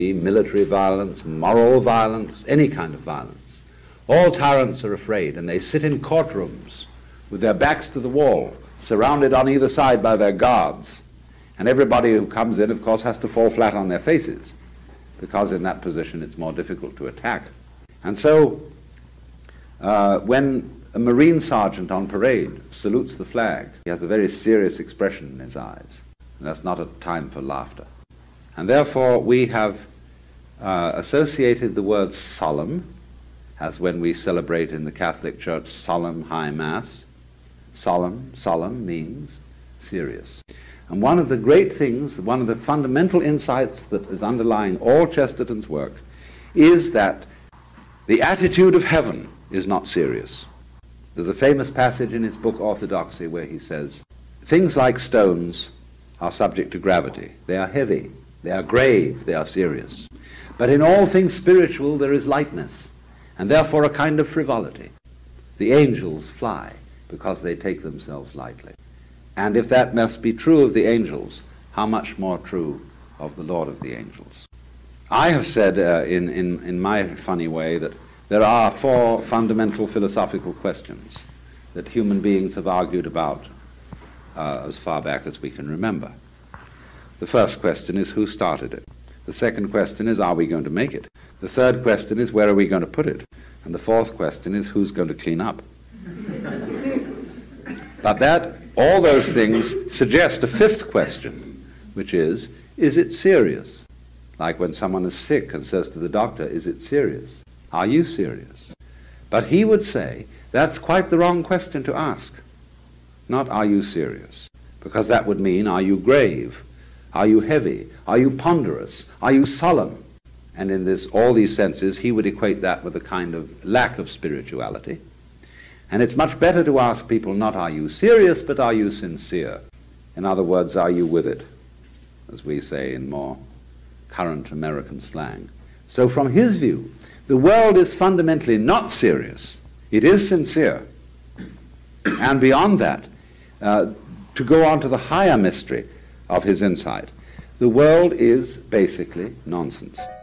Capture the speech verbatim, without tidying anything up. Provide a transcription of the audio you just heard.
military violence, moral violence, any kind of violence. All tyrants are afraid, and they sit in courtrooms with their backs to the wall, surrounded on either side by their guards. And everybody who comes in, of course, has to fall flat on their faces, because in that position it's more difficult to attack. And so uh, when a Marine sergeant on parade salutes the flag, he has a very serious expression in his eyes. And that's not a time for laughter. And therefore we have uh, associated the word solemn, as when we celebrate in the Catholic Church solemn high mass. Solemn, solemn means serious. And one of the great things, one of the fundamental insights that is underlying all Chesterton's work is that the attitude of heaven is not serious. There's a famous passage in his book Orthodoxy where he says, things like stones are subject to gravity. They are heavy, they are grave, they are serious. But in all things spiritual there is lightness, and therefore a kind of frivolity. The angels fly because they take themselves lightly. And if that must be true of the angels, how much more true of the Lord of the angels? I have said uh, in, in, in my funny way that there are four fundamental philosophical questions that human beings have argued about uh, as far back as we can remember. The first question is, who started it? The second question is, are we going to make it? The third question is, where are we going to put it? And the fourth question is, who's going to clean up? But that, all those things suggest a fifth question, which is, is it serious? Like when someone is sick and says to the doctor, is it serious? Are you serious? But he would say, that's quite the wrong question to ask. Not, are you serious? Because that would mean, are you grave? Are you heavy? Are you ponderous? Are you solemn? And in this, all these senses, he would equate that with a kind of lack of spirituality. And it's much better to ask people not, are you serious, but are you sincere? In other words, are you with it, as we say in more current American slang. So from his view, the world is fundamentally not serious. It is sincere. And beyond that, uh, to go on to the higher mystery of his insight, the world is basically nonsense.